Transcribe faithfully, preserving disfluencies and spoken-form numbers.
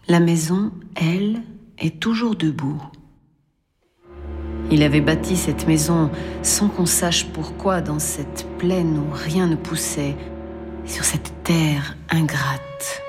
La maison, elle, est toujours debout. Il avait bâti cette maison sans qu'on sache pourquoi dans cette plaine où rien ne poussait, sur cette terre ingrate.